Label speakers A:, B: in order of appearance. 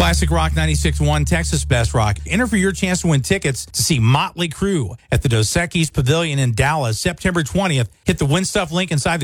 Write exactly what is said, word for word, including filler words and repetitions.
A: Classic Rock ninety-six point one, Texas Best Rock. Enter for your chance to win tickets to see Motley Crue at the Dos Equis Pavilion in Dallas, September twentieth. Hit the Win Stuff link inside the